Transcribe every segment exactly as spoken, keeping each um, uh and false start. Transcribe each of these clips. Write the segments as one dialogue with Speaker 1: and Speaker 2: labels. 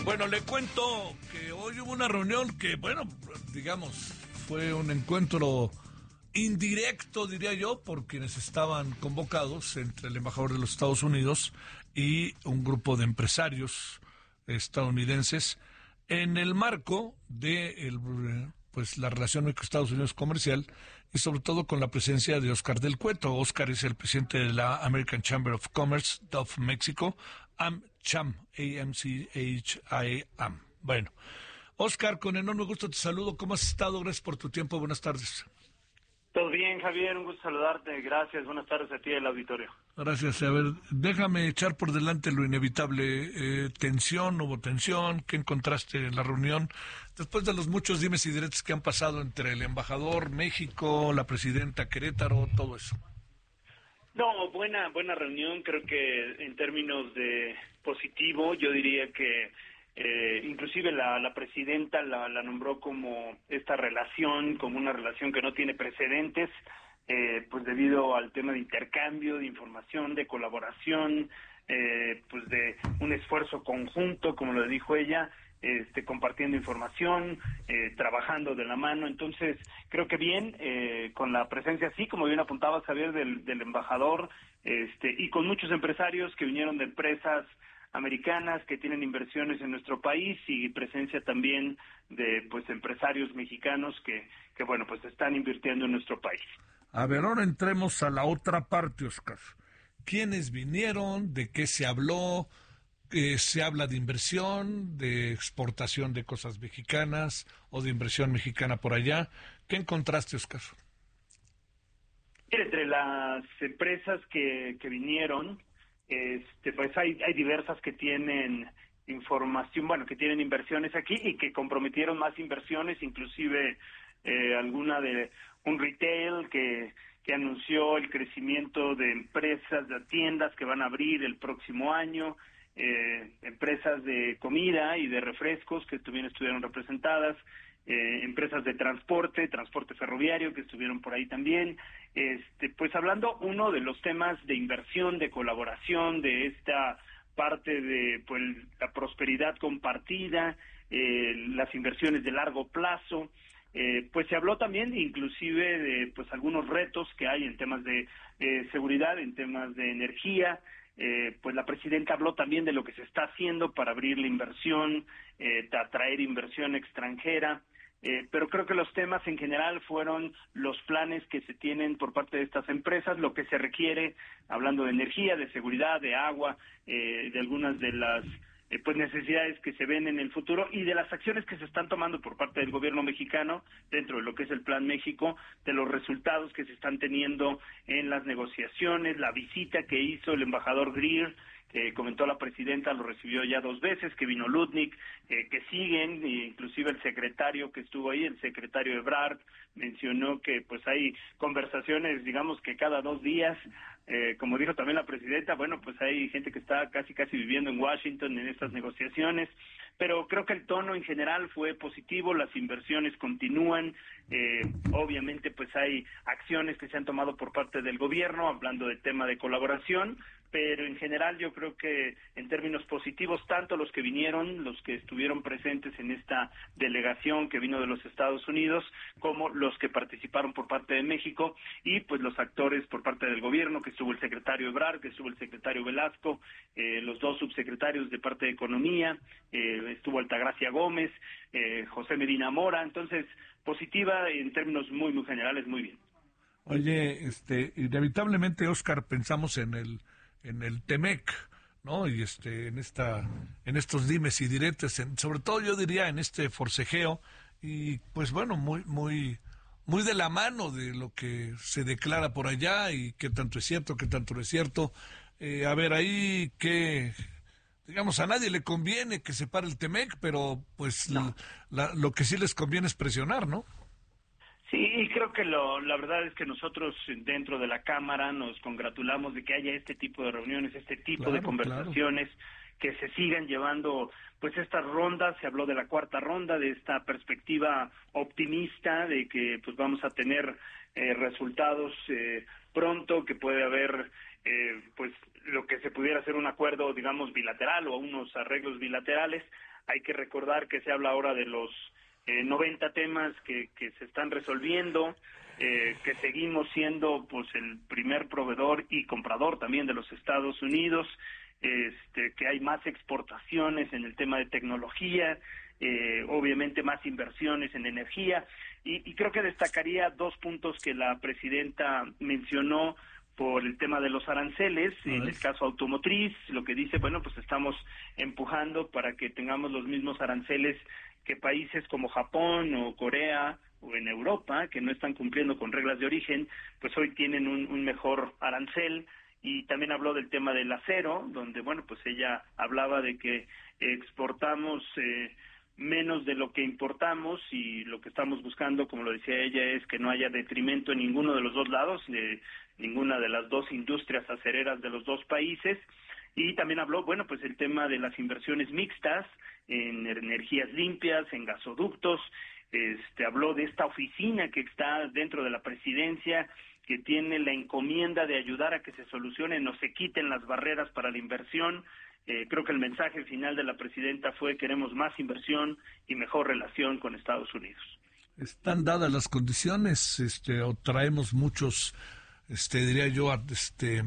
Speaker 1: Bueno, le cuento que hoy hubo una reunión que, bueno, digamos, fue un encuentro indirecto, diría yo, por quienes estaban convocados entre el embajador de los Estados Unidos y un grupo de empresarios estadounidenses en el marco de el, pues la relación México-Estados Unidos comercial y sobre todo con la presencia de Oscar del Cueto. Oscar es el presidente de la American Chamber of Commerce of Mexico, AmCham, A M C H I A M. Bueno, Oscar, con enorme gusto te saludo. ¿Cómo has estado? Gracias por tu tiempo. Buenas tardes.
Speaker 2: Todo bien, Javier, un gusto saludarte. Gracias, buenas tardes a ti y al auditorio.
Speaker 1: Gracias. A ver, déjame echar por delante lo inevitable. Eh, ¿Tensión? ¿Hubo tensión? ¿Qué encontraste en la reunión? Después de los muchos dimes y diretes que han pasado entre el embajador, México, la presidenta Querétaro, todo eso.
Speaker 2: No, buena buena reunión. Creo que en términos de positivo, yo diría que Eh, inclusive la, la presidenta la, la nombró como esta relación, como una relación que no tiene precedentes, eh, pues debido al tema de intercambio, de información, de colaboración, eh, pues de un esfuerzo conjunto, como lo dijo ella, este, compartiendo información, eh, trabajando de la mano. Entonces, creo que bien, eh, con la presencia, así como bien apuntaba Javier, del, del embajador, este, y con muchos empresarios que vinieron de empresas americanas que tienen inversiones en nuestro país y presencia también de pues empresarios mexicanos que, que bueno, pues están invirtiendo en nuestro país.
Speaker 1: A ver, ahora entremos a la otra parte, Oscar. ¿Quiénes vinieron? ¿De qué se habló? Eh, ¿Se habla de inversión, de exportación de cosas mexicanas o de inversión mexicana por allá? ¿Qué encontraste, Oscar?
Speaker 2: Entre las empresas que, que vinieron, Este, pues hay, hay diversas que tienen información, bueno, que tienen inversiones aquí y que comprometieron más inversiones, inclusive eh, alguna de un retail que, que anunció el crecimiento de empresas, de tiendas que van a abrir el próximo año, eh, empresas de comida y de refrescos que también estuvieron representadas, Eh, empresas de transporte, transporte ferroviario que estuvieron por ahí también, este, pues hablando uno de los temas de inversión, de colaboración, de esta parte de pues la prosperidad compartida, eh, las inversiones de largo plazo, eh, pues se habló también inclusive de pues algunos retos que hay en temas de eh, seguridad, en temas de energía. Eh, pues la presidenta habló también de lo que se está haciendo para abrir la inversión, eh, atraer inversión extranjera. Eh, pero creo que los temas en general fueron los planes que se tienen por parte de estas empresas, lo que se requiere, hablando de energía, de seguridad, de agua, eh, de algunas de las eh, pues necesidades que se ven en el futuro y de las acciones que se están tomando por parte del gobierno mexicano dentro de lo que es el Plan México, de los resultados que se están teniendo en las negociaciones, la visita que hizo el embajador Greer, que comentó la presidenta, lo recibió ya dos veces, que vino Lutnick, eh, que siguen, e inclusive el secretario que estuvo ahí, el secretario Ebrard, mencionó que pues hay conversaciones, digamos que cada dos días, eh, como dijo también la presidenta, bueno, pues hay gente que está casi casi viviendo en Washington en estas negociaciones, pero creo que el tono en general fue positivo, las inversiones continúan, eh, obviamente pues hay acciones que se han tomado por parte del gobierno, hablando del tema de colaboración, pero en general yo creo que en términos positivos, tanto los que vinieron, los que estuvieron presentes en esta delegación que vino de los Estados Unidos, como los que participaron por parte de México, y pues los actores por parte del gobierno, que estuvo el secretario Ebrard, que estuvo el secretario Velasco, eh, los dos subsecretarios de parte de Economía, eh, estuvo Altagracia Gómez, eh, José Medina Mora, entonces positiva en términos muy, muy generales, muy bien.
Speaker 1: Oye, este, inevitablemente, Oscar, pensamos en el en el Temec, ¿no? Y este, en esta, en estos dimes y diretes, en, sobre todo yo diría en este forcejeo, y pues bueno, muy, muy, muy de la mano de lo que se declara por allá y qué tanto es cierto, qué tanto no es cierto. Eh, a ver, ahí que, digamos, a nadie le conviene que se pare el Temec, pero pues
Speaker 2: No.
Speaker 1: la, lo que sí les conviene es presionar, ¿no?
Speaker 2: Sí, y creo que lo, la verdad es que nosotros dentro de la Cámara nos congratulamos de que haya este tipo de reuniones, este tipo
Speaker 1: Claro,
Speaker 2: de conversaciones, claro, que se sigan llevando pues estas rondas. Se habló de la cuarta ronda, de esta perspectiva optimista de que pues vamos a tener eh, resultados eh, pronto, que puede haber eh, pues lo que se pudiera hacer un acuerdo, digamos, bilateral o unos arreglos bilaterales. Hay que recordar que se habla ahora de los eh, noventa temas que, que se están resolviendo, eh, que seguimos siendo pues el primer proveedor y comprador también de los Estados Unidos, este, que hay más exportaciones en el tema de tecnología, eh, obviamente más inversiones en energía, y, y creo que destacaría dos puntos que la presidenta mencionó por el tema de los aranceles, en el caso automotriz, lo que dice, bueno, pues estamos empujando para que tengamos los mismos aranceles que países como Japón o Corea o en Europa, que no están cumpliendo con reglas de origen, pues hoy tienen un, un mejor arancel. Y también habló del tema del acero, donde, bueno, pues ella hablaba de que exportamos eh, menos de lo que importamos, y lo que estamos buscando, como lo decía ella, es que no haya detrimento en ninguno de los dos lados, de ninguna de las dos industrias acereras de los dos países. Y también habló, bueno, pues el tema de las inversiones mixtas en energías limpias, en gasoductos. Este, habló de esta oficina que está dentro de la presidencia, que tiene la encomienda de ayudar a que se solucionen o se quiten las barreras para la inversión. Eh, creo que el mensaje final de la presidenta fue: queremos más inversión y mejor relación con Estados Unidos.
Speaker 1: ¿Están dadas las condiciones, este, o traemos muchos, este, diría yo, este,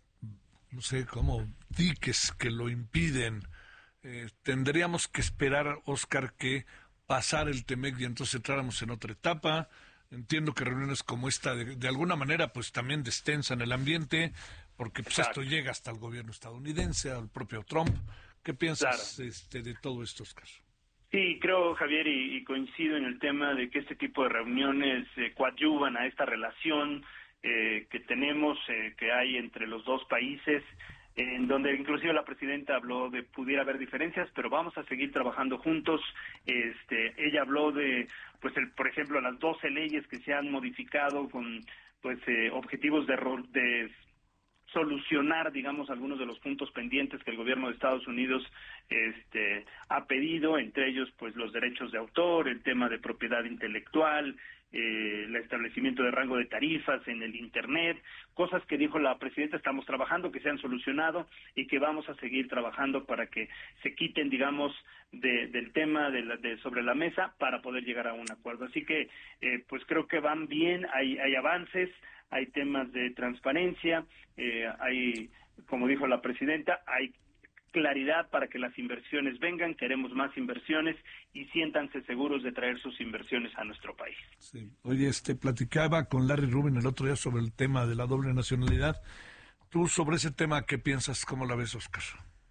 Speaker 1: no sé, como diques que lo impiden? Eh, tendríamos que esperar, Oscar, que pasara el Temec y entonces entráramos en otra etapa. Entiendo que reuniones como esta, de, de alguna manera, pues también destensan el ambiente, porque pues esto llega hasta el gobierno estadounidense, al propio Trump. ¿Qué piensas claro. este, de todo esto, Oscar?
Speaker 2: Sí, creo, Javier, y, y coincido en el tema de que este tipo de reuniones eh, coadyuvan a esta relación eh, que tenemos, eh, que hay entre los dos países, en donde inclusive la presidenta habló de pudiera haber diferencias, pero vamos a seguir trabajando juntos. Este, ella habló de, pues, el, por ejemplo, las doce leyes que se han modificado con, pues, eh, objetivos de, de solucionar, digamos, algunos de los puntos pendientes que el gobierno de Estados Unidos este, ha pedido, entre ellos, pues, los derechos de autor, el tema de propiedad intelectual, eh, el establecimiento de rango de tarifas en el Internet, cosas que dijo la presidenta, estamos trabajando, que se han solucionado y que vamos a seguir trabajando para que se quiten, digamos, de, del tema de, la, de sobre la mesa para poder llegar a un acuerdo. Así que, eh, pues creo que van bien, hay, hay avances, hay temas de transparencia, eh, hay, como dijo la presidenta, hay claridad para que las inversiones vengan, queremos más inversiones y siéntanse seguros de traer sus inversiones a nuestro país.
Speaker 1: Sí. Oye, este, platicaba con Larry Rubin el otro día sobre el tema de la doble nacionalidad. ¿Tú sobre ese tema qué piensas? ¿Cómo la ves, Oscar?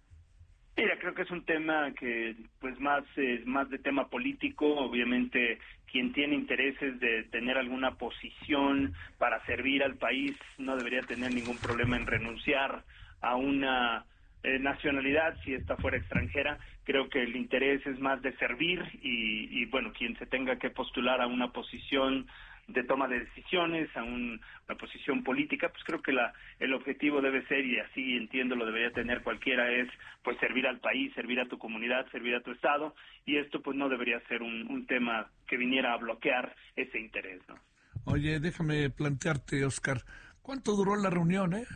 Speaker 2: Mira, creo que es un tema que, pues, más es más de tema político. Obviamente, quien tiene intereses de tener alguna posición para servir al país no debería tener ningún problema en renunciar a una eh, nacionalidad si esta fuera extranjera. Creo que el interés es más de servir y, y bueno, quien se tenga que postular a una posición de toma de decisiones, a un, una posición política, pues creo que la el objetivo debe ser, y así entiendo lo debería tener cualquiera, es pues servir al país, servir a tu comunidad, servir a tu estado, y esto pues no debería ser un, un tema que viniera a bloquear ese interés, ¿no?
Speaker 1: Oye, déjame plantearte, Oscar, ¿cuánto duró la reunión, eh?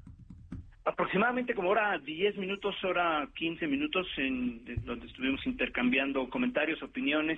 Speaker 2: Aproximadamente como hora diez minutos, hora quince minutos, en, en donde estuvimos intercambiando comentarios, opiniones.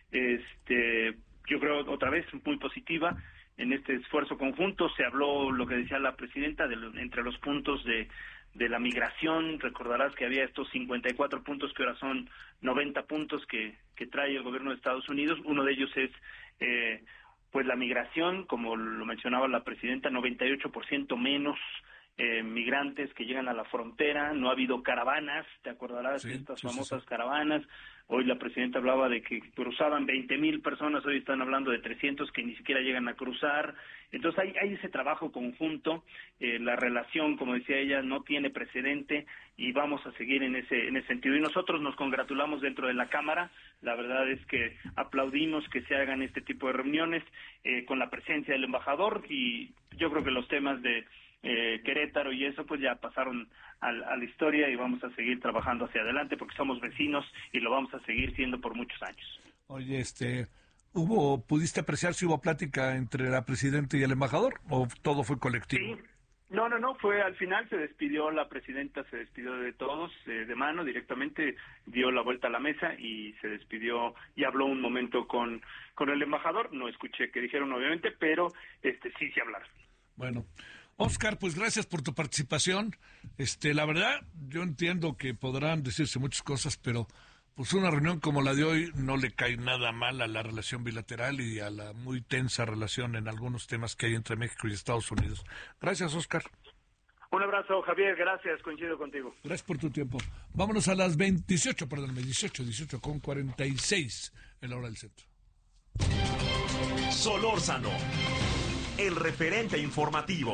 Speaker 2: Este, yo creo otra vez muy positiva en este esfuerzo conjunto. Se habló, lo que decía la presidenta, de lo, entre los puntos de, de la migración. Recordarás que había estos cincuenta y cuatro puntos que ahora son noventa puntos que, que trae el gobierno de Estados Unidos. Uno de ellos es eh, pues la migración, como lo mencionaba la presidenta, noventa y ocho por ciento menos Eh, migrantes que llegan a la frontera, no ha habido caravanas, te acordarás sí, de estas sí, famosas sí, sí. caravanas. Hoy la presidenta hablaba de que cruzaban veinte mil personas, hoy están hablando de trescientos que ni siquiera llegan a cruzar. Entonces hay, hay ese trabajo conjunto, eh, la relación, como decía ella, no tiene precedente y vamos a seguir en ese en ese sentido. Y nosotros nos congratulamos dentro de la Cámara, la verdad es que aplaudimos que se hagan este tipo de reuniones eh, con la presencia del embajador, y yo creo que los temas de Eh, Querétaro y eso pues ya pasaron a, a la historia y vamos a seguir trabajando hacia adelante porque somos vecinos y lo vamos a seguir siendo por muchos años.
Speaker 1: Oye, este, ¿hubo, pudiste apreciar si hubo plática entre la presidenta y el embajador o todo fue colectivo?
Speaker 2: Sí, No, no, no, fue al final, se despidió la presidenta, se despidió de todos, eh, de mano, directamente dio la vuelta a la mesa y se despidió y habló un momento con, con el embajador. No escuché qué dijeron, obviamente, pero este sí, sí hablaron.
Speaker 1: Bueno, Oscar, pues gracias por tu participación. Este, la verdad, yo entiendo que podrán decirse muchas cosas, pero pues una reunión como la de hoy no le cae nada mal a la relación bilateral y a la muy tensa relación en algunos temas que hay entre México y Estados Unidos. Gracias, Oscar.
Speaker 2: Un abrazo, Javier, gracias, coincido contigo.
Speaker 1: Gracias por tu tiempo. Vámonos a las veintiocho, perdóname, dieciocho, dieciocho con cuarenta y seis en la hora del centro.
Speaker 3: Solórzano, el referente informativo.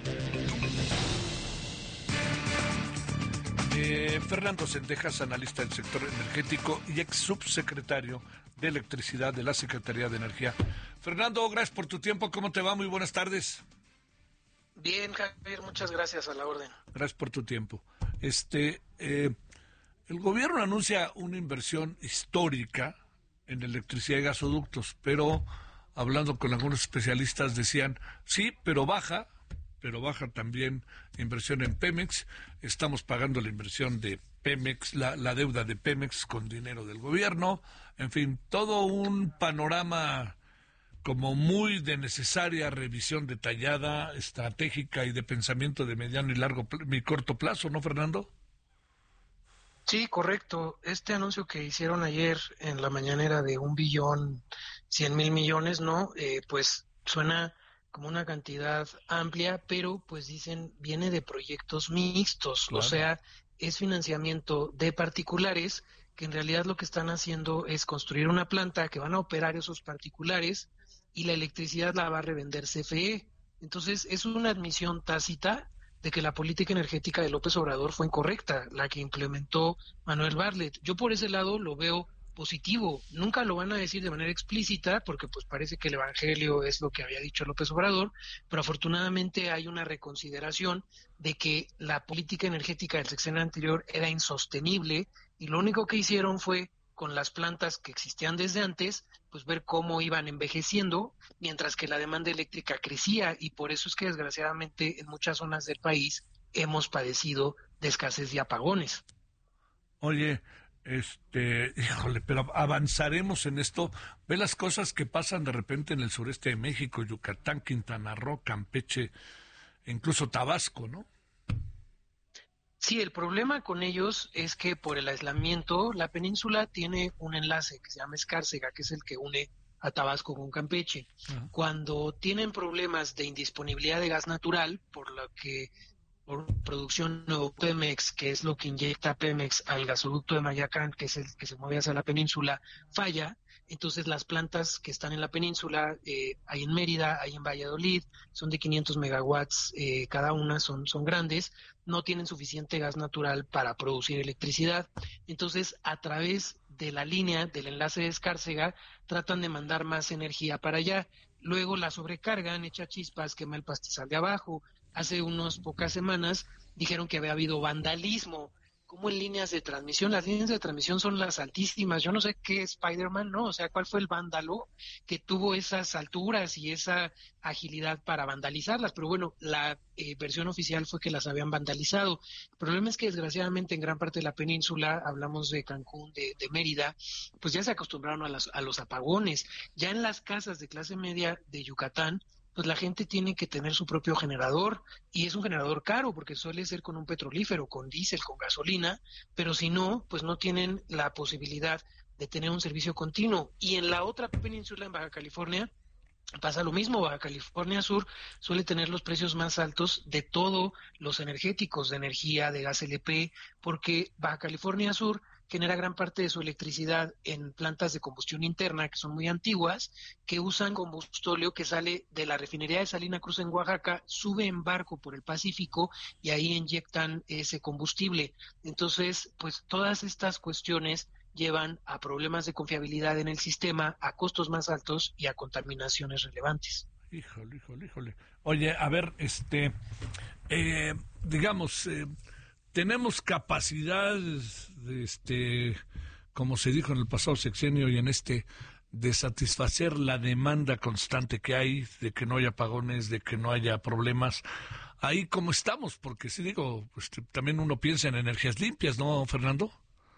Speaker 1: Eh, Fernando Cendejas, analista del sector energético y ex subsecretario de Electricidad de la Secretaría de Energía. Fernando, gracias por tu tiempo. ¿Cómo te va? Muy buenas tardes.
Speaker 4: Bien, Javier, muchas gracias, a la orden.
Speaker 1: Gracias por tu tiempo. Este, eh, el gobierno anuncia una inversión histórica en electricidad y gasoductos, pero hablando con algunos especialistas decían, sí, pero baja, pero baja también inversión en Pemex. Estamos pagando la inversión de Pemex, la, la deuda de Pemex con dinero del gobierno. En fin, todo un panorama como muy de necesaria revisión detallada, estratégica y de pensamiento de mediano y largo y corto plazo, ¿no, Fernando?
Speaker 4: Sí, correcto. Este anuncio que hicieron ayer en la mañanera de un billón cien mil millones, ¿no? Eh, pues suena como una cantidad amplia, pero pues dicen viene de proyectos mixtos, claro. O sea, es financiamiento de particulares que en realidad lo que están haciendo es construir una planta que van a operar esos particulares y la electricidad la va a revender C F E. Entonces es una admisión tácita de que la política energética de López Obrador fue incorrecta, la que implementó Manuel Bartlett. Yo por ese lado lo veo positivo. Nunca lo van a decir de manera explícita, porque pues parece que el evangelio es lo que había dicho López Obrador, pero afortunadamente hay una reconsideración de que la política energética del sexenio anterior era insostenible y lo único que hicieron fue, con las plantas que existían desde antes, pues ver cómo iban envejeciendo, mientras que la demanda eléctrica crecía, y por eso es que desgraciadamente en muchas zonas del país hemos padecido de escasez de apagones.
Speaker 1: Oye, este, híjole, pero avanzaremos en esto. Ve las cosas que pasan de repente en el sureste de México, Yucatán, Quintana Roo, Campeche, incluso Tabasco, ¿no?
Speaker 4: Sí, el problema con ellos es que por el aislamiento, la península tiene un enlace que se llama Escárcega, que es el que une a Tabasco con Campeche. Uh-huh. Cuando tienen problemas de indisponibilidad de gas natural, por lo que por producción de Pemex, que es lo que inyecta Pemex al gasoducto de Mayacán, que es el que se mueve hacia la península, falla. Entonces las plantas que están en la península, eh, hay en Mérida, hay en Valladolid, son de quinientos megawatts eh, cada una, son, son grandes, no tienen suficiente gas natural para producir electricidad. Entonces, a través de la línea del enlace de Escárcega, tratan de mandar más energía para allá. Luego la sobrecargan, echa chispas, quema el pastizal de abajo. Hace unas pocas semanas dijeron que había habido vandalismo, como en líneas de transmisión. Las líneas de transmisión son las altísimas. Yo no sé qué es Spider-Man, ¿no? O sea, ¿cuál fue el vándalo que tuvo esas alturas y esa agilidad para vandalizarlas? Pero bueno, la eh, versión oficial fue que las habían vandalizado. El problema es que desgraciadamente en gran parte de la península, hablamos de Cancún, de, de Mérida, pues ya se acostumbraron a, las, a los apagones. Ya en las casas de clase media de Yucatán, pues la gente tiene que tener su propio generador, y es un generador caro porque suele ser con un petrolífero, con diésel, con gasolina, pero si no, pues no tienen la posibilidad de tener un servicio continuo. Y en la otra península, en Baja California, pasa lo mismo. Baja California Sur suele tener los precios más altos de todos los energéticos, de energía, de gas L P, porque Baja California Sur genera gran parte de su electricidad en plantas de combustión interna que son muy antiguas, que usan combustóleo que sale de la refinería de Salina Cruz en Oaxaca, sube en barco por el Pacífico y ahí inyectan ese combustible. Entonces, pues todas estas cuestiones llevan a problemas de confiabilidad en el sistema, a costos más altos y a contaminaciones relevantes.
Speaker 1: Híjole, híjole, híjole. Oye, a ver, este, eh, digamos, eh, tenemos capacidades, de este, como se dijo en el pasado sexenio y en este, de satisfacer la demanda constante que hay, de que no haya apagones, de que no haya problemas. ahí cómo estamos, porque sí digo, pues, también uno piensa en energías limpias, ¿no, Fernando?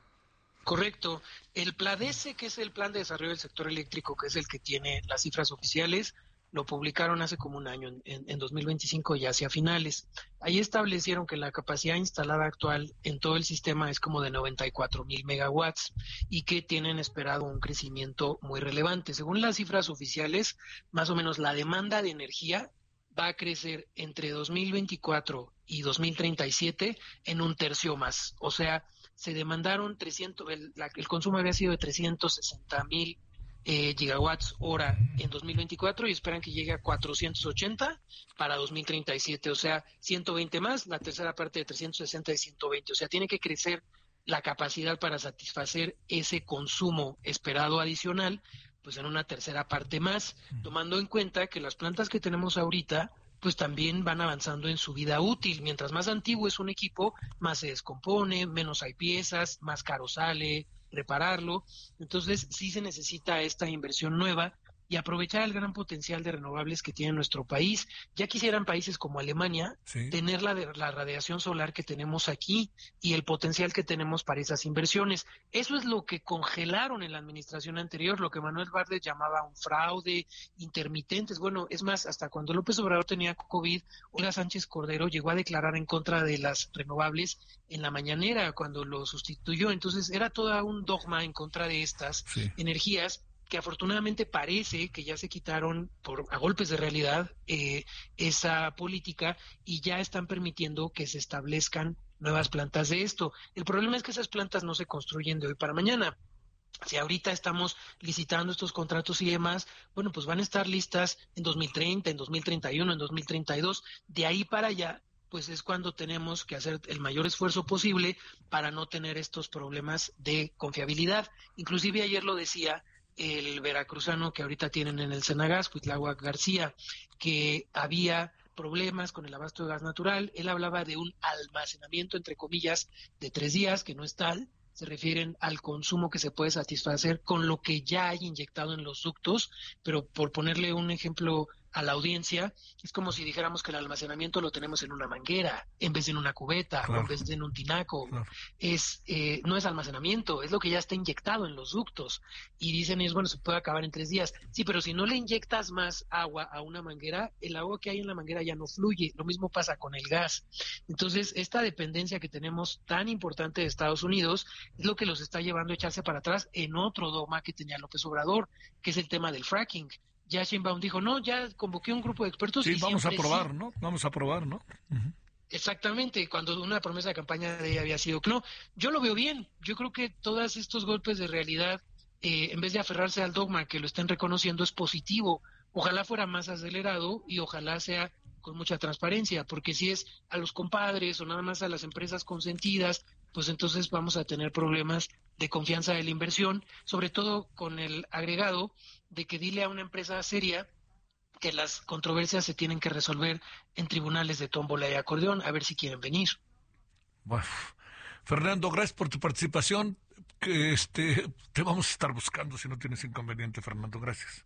Speaker 4: Correcto. El PLADESE, que es el Plan de Desarrollo del Sector Eléctrico, que es el que tiene las cifras oficiales, lo publicaron hace como un año, en, en dos mil veinticinco y hacia finales. Ahí establecieron que la capacidad instalada actual en todo el sistema es como de noventa y cuatro mil megawatts y que tienen esperado un crecimiento muy relevante. Según las cifras oficiales, más o menos la demanda de energía va a crecer entre dos mil veinticuatro y dos mil treinta y siete en un tercio más. O sea, se demandaron trescientos, el, la, el consumo había sido de trescientos sesenta mil Eh, gigawatts hora en dos mil veinticuatro y esperan que llegue a cuatrocientos ochenta para dos mil treinta y siete, o sea, ciento veinte más, la tercera parte de trescientos sesenta y ciento veinte, o sea, tiene que crecer la capacidad para satisfacer ese consumo esperado adicional, pues en una tercera parte más, tomando en cuenta que las plantas que tenemos ahorita pues también van avanzando en su vida útil. Mientras más antiguo es un equipo, más se descompone, menos hay piezas, más caro sale repararlo. Entonces sí se necesita esta inversión nueva y aprovechar el gran potencial de renovables que tiene nuestro país. Ya quisieran países como Alemania sí. tener la, de, la radiación solar que tenemos aquí y el potencial que tenemos para esas inversiones. Eso es lo que congelaron en la administración anterior, lo que Manuel Bartlett llamaba un fraude, intermitentes. Bueno, es más, hasta cuando López Obrador tenía COVID, Olga Sánchez Cordero llegó a declarar en contra de las renovables en la mañanera cuando lo sustituyó. Entonces era todo un dogma en contra de estas sí. energías, que afortunadamente parece que ya se quitaron por a golpes de realidad eh, esa política y ya están permitiendo que se establezcan nuevas plantas de esto. El problema es que esas plantas no se construyen de hoy para mañana. Si ahorita estamos licitando estos contratos y demás, bueno, pues van a estar listas en dos mil treinta, en dos mil treinta y uno, en dos mil treinta y dos. De ahí para allá, pues es cuando tenemos que hacer el mayor esfuerzo posible para no tener estos problemas de confiabilidad. Inclusive ayer lo decía el veracruzano que ahorita tienen en el Senagas, Cuitláhuac García, que había problemas con el abasto de gas natural. Él hablaba de un almacenamiento, entre comillas, de tres días, que no es tal. Se refieren al consumo que se puede satisfacer con lo que ya hay inyectado en los ductos, pero por ponerle un ejemplo a la audiencia, es como si dijéramos que el almacenamiento lo tenemos en una manguera, en vez de en una cubeta, claro. o en vez de en un tinaco. Claro. Es eh, no es almacenamiento, es lo que ya está inyectado en los ductos. Y dicen ellos, bueno, se puede acabar en tres días. Sí, pero si no le inyectas más agua a una manguera, el agua que hay en la manguera ya no fluye. Lo mismo pasa con el gas. Entonces, esta dependencia que tenemos tan importante de Estados Unidos es lo que los está llevando a echarse para atrás en otro dogma que tenía López Obrador, que es el tema del fracking. Ya Sheinbaum dijo, no, ya convoqué un grupo de expertos.
Speaker 1: Sí,
Speaker 4: y
Speaker 1: vamos a probar,
Speaker 4: sí.
Speaker 1: ¿no? Vamos a probar, ¿no? Uh-huh.
Speaker 4: Exactamente, cuando una promesa de campaña de ella había sido que no. Yo lo veo bien. Yo creo que todos estos golpes de realidad, eh, en vez de aferrarse al dogma que lo estén reconociendo, es positivo. Ojalá fuera más acelerado y ojalá sea con mucha transparencia, porque si es a los compadres o nada más a las empresas consentidas, pues entonces vamos a tener problemas de confianza de la inversión, sobre todo con el agregado de que dile a una empresa seria que las controversias se tienen que resolver en tribunales de tómbola y acordeón, a ver si quieren venir.
Speaker 1: Bueno, Fernando, gracias por tu participación, que este te vamos a estar buscando si no tienes inconveniente, Fernando, gracias.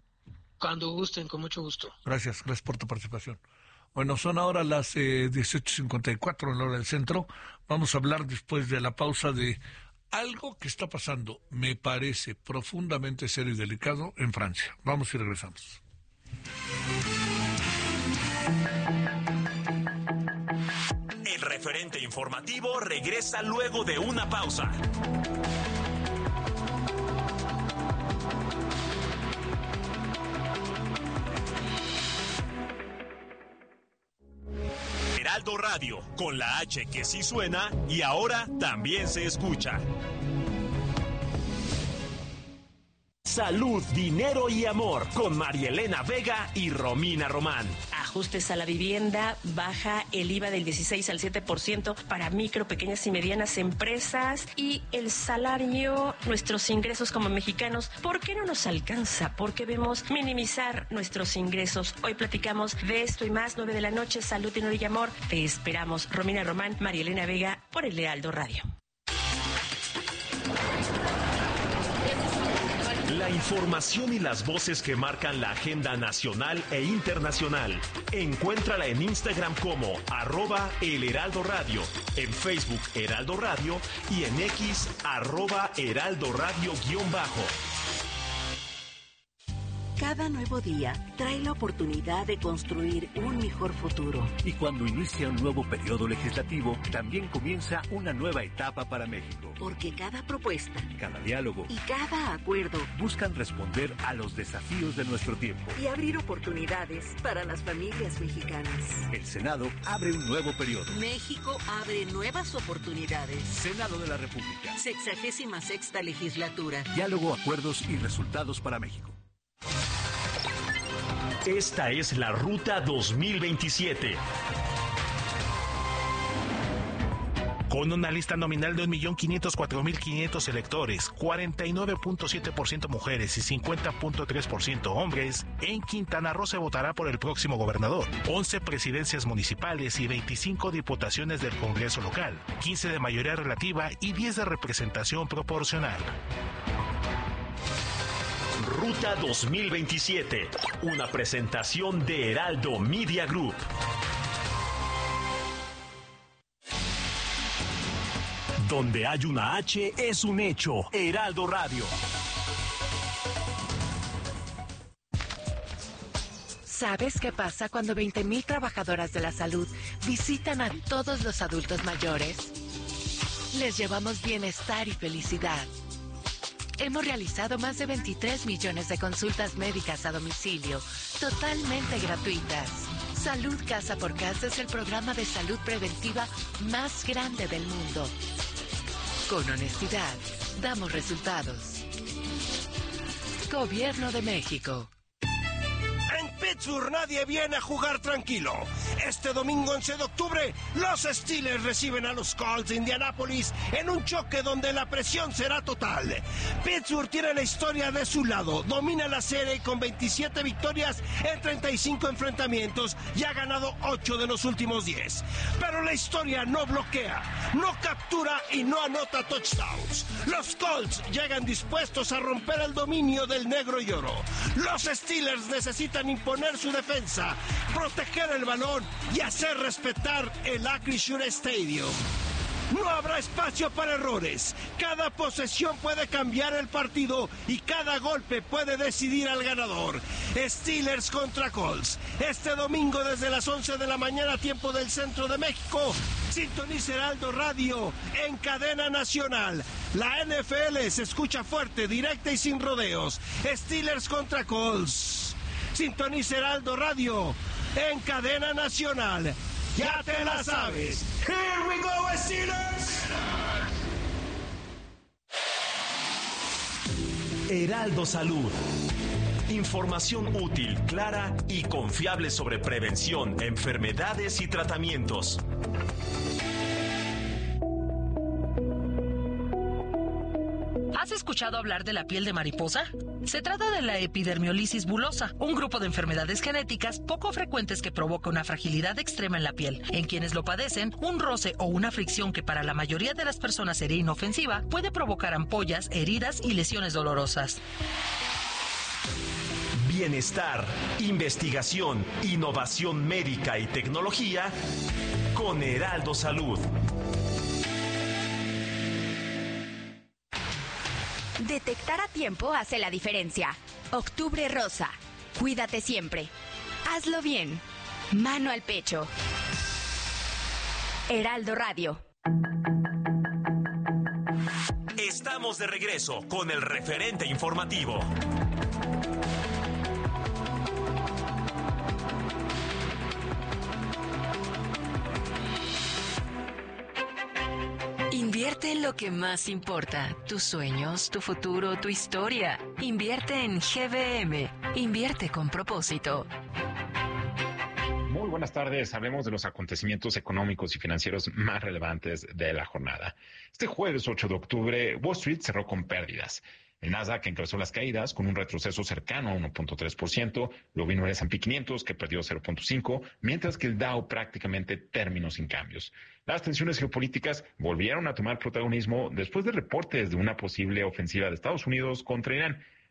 Speaker 4: Cuando gusten, con mucho gusto.
Speaker 1: Gracias, gracias por tu participación. Bueno, son ahora las eh, dieciocho cincuenta y cuatro en la hora del centro. Vamos a hablar después de la pausa de algo que está pasando, me parece profundamente serio y delicado en Francia. Vamos y regresamos.
Speaker 3: El referente informativo regresa luego de una pausa. Heraldo Radio, con la H que sí suena y ahora también se escucha. Salud, dinero y amor, con Marielena Vega y Romina Román.
Speaker 5: Ajustes a la vivienda, baja el I V A del dieciséis al siete por ciento para micro, pequeñas y medianas empresas, y el salario, nuestros ingresos como mexicanos, ¿por qué no nos alcanza? Porque vemos minimizar nuestros ingresos. Hoy platicamos de esto y más, nueve de la noche, salud, dinero y amor. Te esperamos, Romina Román, Marielena Vega, por el Heraldo Radio.
Speaker 3: La información y las voces que marcan la agenda nacional e internacional. Encuéntrala en Instagram como arroba El Heraldo Radio, en Facebook Heraldo Radio y en X arroba Heraldo Radio guión bajo.
Speaker 6: Cada nuevo día trae la oportunidad de construir un mejor futuro.
Speaker 7: Y cuando inicia un nuevo periodo legislativo, también comienza una nueva etapa para México.
Speaker 6: Porque cada propuesta,
Speaker 7: cada diálogo
Speaker 6: y cada acuerdo
Speaker 7: buscan responder a los desafíos de nuestro tiempo
Speaker 6: y abrir oportunidades para las familias mexicanas.
Speaker 7: El Senado abre un nuevo periodo.
Speaker 6: México abre nuevas oportunidades.
Speaker 7: Senado de la República.
Speaker 6: Sexagésima sexta legislatura.
Speaker 7: Diálogo, acuerdos y resultados para México.
Speaker 3: Esta es la Ruta dos mil veintisiete.
Speaker 8: Con una lista nominal de un millón quinientos cuatro mil quinientos electores, cuarenta y nueve punto siete por ciento mujeres y cincuenta punto tres por ciento hombres, en Quintana Roo se votará por el próximo gobernador, once presidencias municipales y veinticinco diputaciones del Congreso local, quince de mayoría relativa y diez de representación proporcional.
Speaker 3: Ruta dos mil veintisiete, una presentación de Heraldo Media Group. Donde hay una H es un hecho. Heraldo Radio.
Speaker 9: ¿Sabes qué pasa cuando veinte mil trabajadoras de la salud visitan a todos los adultos mayores? Les llevamos bienestar y felicidad. Hemos realizado más de veintitrés millones de consultas médicas a domicilio, totalmente gratuitas. Salud Casa por Casa es el programa de salud preventiva más grande del mundo. Con honestidad, damos resultados. Gobierno de México.
Speaker 10: En Pittsburgh nadie viene a jugar tranquilo. Este domingo once de octubre, los Steelers reciben a los Colts de Indianápolis en un choque donde la presión será total. Pittsburgh tiene la historia de su lado, domina la serie con veintisiete victorias en treinta y cinco enfrentamientos y ha ganado ocho de los últimos diez. Pero la historia no bloquea, no captura y no anota touchdowns. Los Colts llegan dispuestos a romper el dominio del negro y oro. Los Steelers necesitan imponer su defensa, proteger el balón y hacer respetar el Acrisure Stadium. No habrá espacio para errores. Cada posesión puede cambiar el partido y cada golpe puede decidir al ganador. Steelers contra Colts. Este domingo desde las once de la mañana, tiempo del centro de México. Sintoniza Heraldo Radio en cadena nacional. La N F L se escucha fuerte, directa y sin rodeos. Steelers contra Colts. Sintoniza Heraldo Radio en cadena nacional. Ya te la sabes. Here we go, Steelers.
Speaker 3: Heraldo Salud. Información útil, clara y confiable sobre prevención, enfermedades y tratamientos.
Speaker 11: ¿Has escuchado hablar de la piel de mariposa? Se trata de la epidermiolisis bulosa, un grupo de enfermedades genéticas poco frecuentes que provoca una fragilidad extrema en la piel. En quienes lo padecen, un roce o una fricción que para la mayoría de las personas sería inofensiva puede provocar ampollas, heridas y lesiones dolorosas.
Speaker 3: Bienestar, investigación, innovación médica y tecnología con Heraldo Salud.
Speaker 12: Detectar a tiempo hace la diferencia. Octubre Rosa. Cuídate siempre. Hazlo bien. Mano al pecho. Heraldo Radio.
Speaker 3: Estamos de regreso con el referente informativo.
Speaker 9: Invierte en lo que más importa, tus sueños, tu futuro, tu historia. Invierte en G B M. Invierte con propósito.
Speaker 13: Muy buenas tardes. Hablemos de los acontecimientos económicos y financieros más relevantes de la jornada. Este jueves ocho de octubre, Wall Street cerró con pérdidas. El Nasdaq encabezó las caídas con un retroceso cercano a uno punto tres por ciento, lo vino el ese and pe quinientos que perdió cero punto cinco por ciento, mientras que el Dow prácticamente terminó sin cambios. Las tensiones geopolíticas volvieron a tomar protagonismo después de reportes de una posible ofensiva de Estados Unidos contra Irán.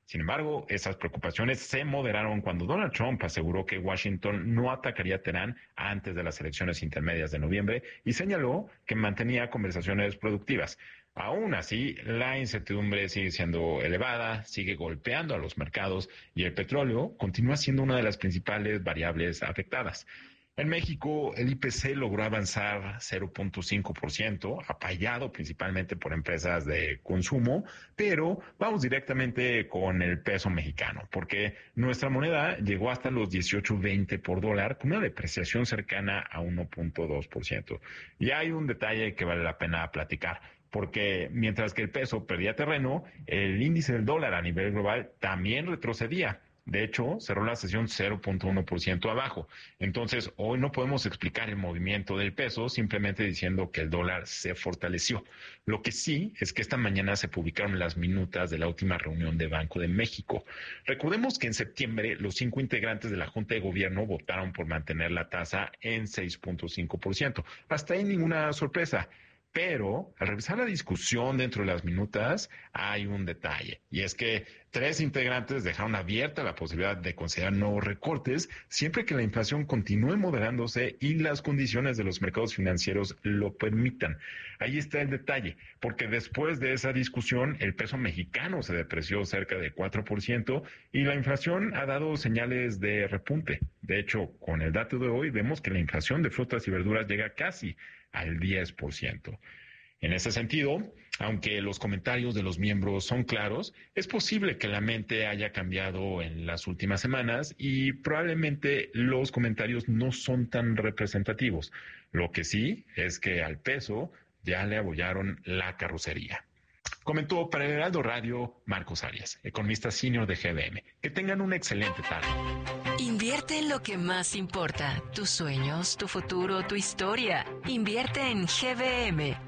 Speaker 13: Sin embargo, esas preocupaciones se moderaron cuando Donald Trump aseguró que Washington no atacaría a Teherán antes de las elecciones intermedias de noviembre y señaló que mantenía conversaciones productivas. Aún así, la incertidumbre sigue siendo elevada, sigue golpeando a los mercados y el petróleo continúa siendo una de las principales variables afectadas. En México, el I P C logró avanzar cero punto cinco por ciento, apoyado principalmente por empresas de consumo, pero vamos directamente con el peso mexicano, porque nuestra moneda llegó hasta los dieciocho veinte por dólar, con una depreciación cercana a uno punto dos por ciento. Y hay un detalle que vale la pena platicar, porque mientras que el peso perdía terreno, el índice del dólar a nivel global también retrocedía. De hecho, cerró la sesión cero punto uno por ciento abajo. Entonces, hoy no podemos explicar el movimiento del peso simplemente diciendo que el dólar se fortaleció. Lo que sí es que esta mañana se publicaron las minutas de la última reunión de Banco de México. Recordemos que en septiembre los cinco integrantes de la Junta de Gobierno votaron por mantener la tasa en seis punto cinco por ciento. Hasta ahí ninguna sorpresa. Pero al revisar la discusión dentro de las minutas hay un detalle, y es que tres integrantes dejaron abierta la posibilidad de considerar nuevos recortes siempre que la inflación continúe moderándose y las condiciones de los mercados financieros lo permitan. Ahí está el detalle, porque después de esa discusión el peso mexicano se depreció cerca de cuatro por ciento y la inflación ha dado señales de repunte. De hecho, con el dato de hoy vemos que la inflación de frutas y verduras llega casi al diez por ciento. En ese sentido, aunque los comentarios de los miembros son claros, es posible que la mente haya cambiado en las últimas semanas y probablemente los comentarios no son tan representativos. Lo que sí es que al peso ya le abollaron la carrocería. Comentó para el Heraldo Radio Marcos Arias, economista senior de G B M. Que tengan una excelente tarde.
Speaker 14: Invierte en lo que más importa, tus sueños, tu futuro, tu historia. Invierte en G B M.